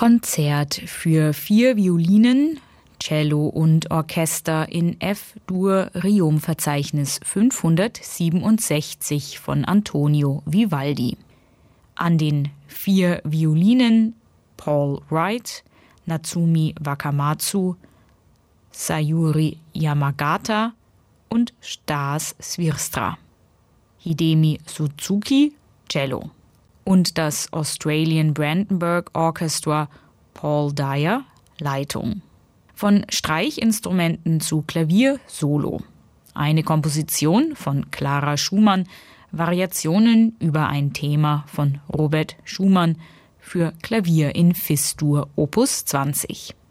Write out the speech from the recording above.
Konzert für 4 Violinen, Cello und Orchester in F-Dur Requiem-Verzeichnis 567 von Antonio Vivaldi. An den 4 Violinen Paul Wright, Natsumi Wakamatsu, Sayuri Yamagata und Stas Svirstra. Hidemi Suzuki, Cello. Und das Australian Brandenburg Orchestra Paul Dyer, Leitung. Von Streichinstrumenten zu Klavier Solo. Eine Komposition von Clara Schumann, Variationen über ein Thema von Robert Schumann für Klavier in Fis-Dur Opus 20.